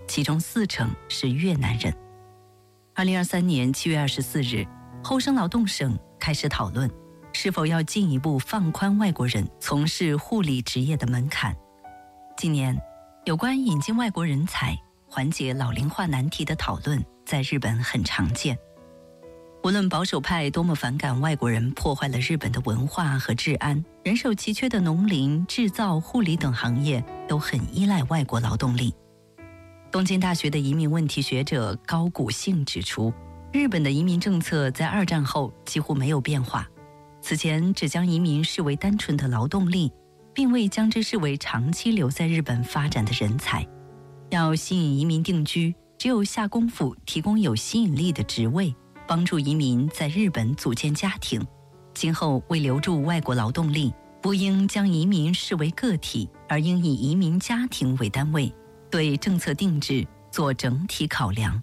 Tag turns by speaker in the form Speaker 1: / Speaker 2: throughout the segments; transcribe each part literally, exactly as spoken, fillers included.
Speaker 1: 其中四成是越南人。二零二三年七月二十四日，厚生劳动省开始讨论是否要进一步放宽外国人从事护理职业的门槛。近年，有关引进外国人才、缓解老龄化难题的讨论在日本很常见。无论保守派多么反感外国人破坏了日本的文化和治安，人手奇缺的农林、制造、护理等行业都很依赖外国劳动力。东京大学的移民问题学者高谷幸指出，日本的移民政策在二战后几乎没有变化，此前只将移民视为单纯的劳动力，并未将之视为长期留在日本发展的人才。要吸引移民定居，只有下功夫提供有吸引力的职位，帮助移民在日本组建家庭。今后为留住外国劳动力，不应将移民视为个体，而应以移民家庭为单位，对政策定制做整体考量。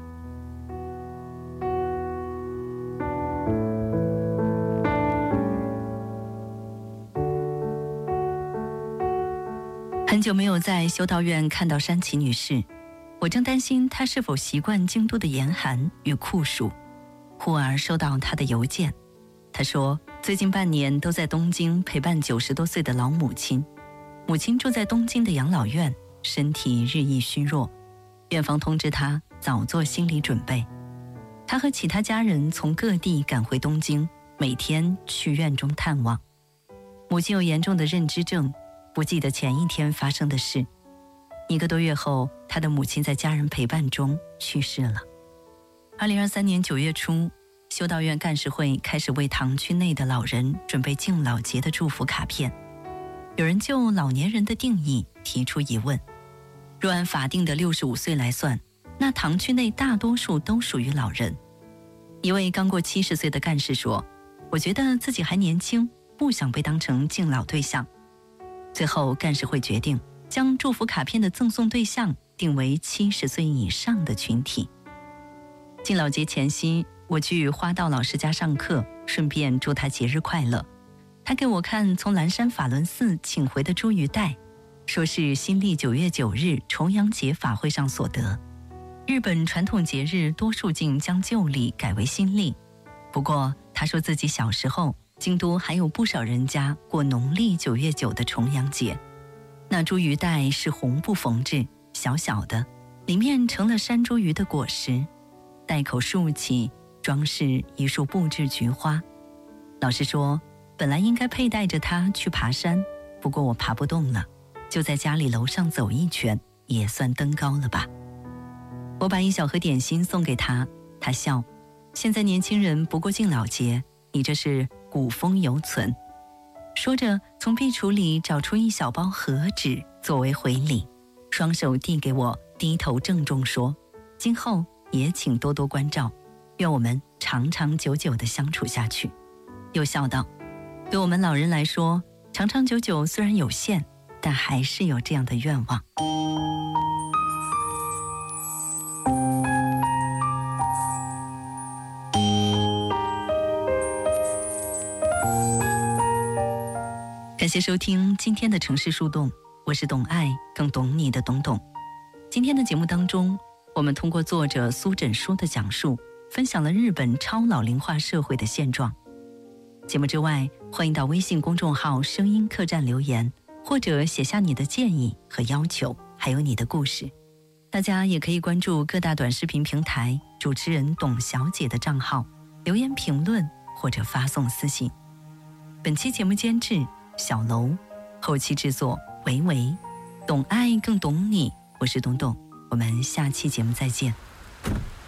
Speaker 1: 很久没有在修道院看到山崎女士，我正担心她是否习惯京都的严寒与酷暑。忽而收到她的邮件，她说最近半年都在东京陪伴九十多岁的老母亲，母亲住在东京的养老院，身体日益虚弱，院方通知她早做心理准备。她和其他家人从各地赶回东京，每天去院中探望。母亲有严重的认知症，不记得前一天发生的事。一个多月后，她的母亲在家人陪伴中去世了。二零二三年九月初，修道院干事会开始为堂区内的老人准备敬老节的祝福卡片。有人就老年人的定义提出疑问，若按法定的六十五岁来算，那堂区内大多数都属于老人。一位刚过七十岁的干事说，我觉得自己还年轻，不想被当成敬老对象。最后干事会决定将祝福卡片的赠送对象定为七十岁以上的群体。敬老节前夕，我去花道老师家上课，顺便祝他节日快乐。他给我看从蓝山法轮寺请回的茱萸袋，说是新历九月九日重阳节法会上所得。日本传统节日多数竟将旧历改为新历，不过他说自己小时候京都还有不少人家过农历九月九的重阳节。那茱萸袋是红布缝制，小小的，里面盛了山茱萸的果实，袋口竖起，装饰一束布制菊花。老师说，本来应该佩戴着它去爬山，不过我爬不动了，就在家里楼上走一圈，也算登高了吧。我把一小盒点心送给他，他笑，现在年轻人不过敬老节，你这是古风犹存。说着从壁橱里找出一小包和纸作为回礼，双手递给我，低头郑重说，今后也请多多关照，愿我们长长久久地相处下去。又笑道，对我们老人来说，长长久久虽然有限，但还是有这样的愿望。感谢收听今天的城市树洞，我是懂爱更懂你的懂懂。今天的节目当中，我们通过作者苏枕书的讲述，分享了日本超老龄化社会的现状。节目之外，欢迎到微信公众号声音客栈留言，或者写下你的建议和要求，还有你的故事。大家也可以关注各大短视频平台主持人董小姐的账号，留言评论或者发送私信。本期节目监制小楼，后期制作维维，懂爱更懂你，我是董董，我们下期节目再见。